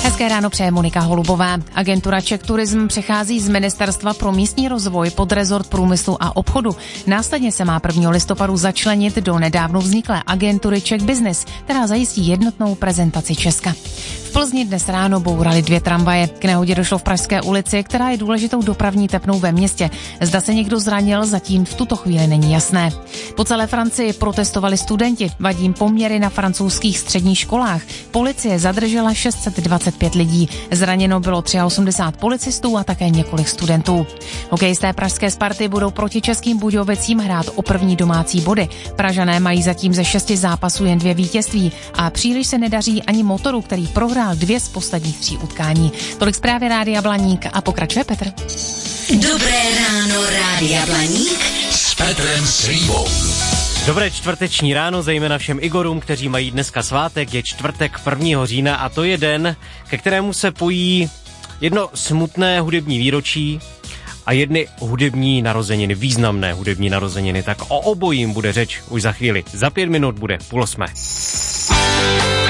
Hezké ráno přeje Monika Holubová. Agentura Czech Tourism přechází z Ministerstva pro místní rozvoj pod rezort průmyslu a obchodu. Následně se má 1. listopadu začlenit do nedávno vzniklé agentury Czech Business, která zajistí jednotnou prezentaci Česka. V Plzni dnes ráno bourali 2 tramvaje. K nehodě došlo v Pražské ulici, která je důležitou dopravní tepnou ve městě. Zda se někdo zranil, zatím v tuto chvíli není jasné. Po celé Francii protestovali studenti. Vadí jim poměry na francouzských středních školách. Policie zadržela 625 lidí. Zraněno bylo 83 policistů a také několik studentů. Hokejisté pražské Sparty budou proti Českým Budějovicím hrát o první domácí body. Pražané mají zatím ze 6 zápasů jen 2 vítězství a příliš se nedaří ani Motoru, který prohrál 2 z posledních 3 utkání. Tolik zprávy Rádia Blaník a pokračuje Petr. Dobré ráno, Rádia Blaník s Petrem Slívou. Dobré čtvrteční ráno, zejména všem Igorům, kteří mají dneska svátek. Je čtvrtek 1. října a to je den, ke kterému se pojí jedno smutné hudební výročí a jedny hudební narozeniny, významné hudební narozeniny. Tak o obojím bude řeč už za chvíli. Za 5 minut bude 7:30.